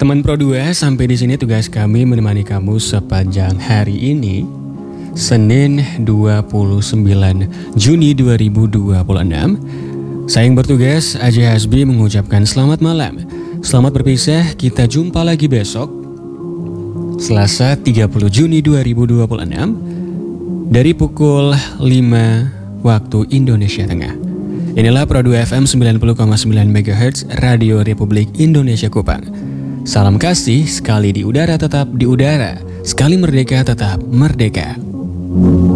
Teman Pro 2, sampai di sini tugas kami menemani kamu sepanjang hari ini, Senin 29 Juni 2026. Saya yang bertugas, Aji Hasbi, mengucapkan selamat malam. Selamat berpisah, kita jumpa lagi besok, Selasa 30 Juni 2026, dari pukul 5 waktu Indonesia Tengah. Inilah Pro 2 FM 90,9 MHz Radio Republik Indonesia Kupang. Salam kasih, sekali di udara tetap di udara, sekali merdeka tetap merdeka.